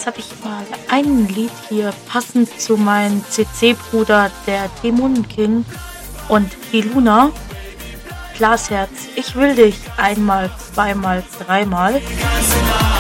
Jetzt habe ich mal ein Lied hier passend zu meinem CC-Bruder, der Dämonen King und die Luna. Glasherz, ich will dich einmal, zweimal, dreimal.